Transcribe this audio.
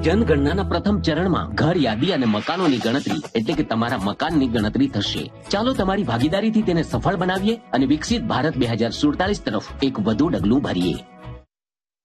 જનગણનાના પ્રથમ ચરણમાં ઘર યાદી અને મકાનોની ગણતરી એટલે કે તમારા મકાનની ગણતરી થશે. ચાલો તમારી ભાગીદારીથી તેને સફળ બનાવીએ અને વિકસિત ભારત 2047 તરફ એક વધુ ડગલું ભરીએ.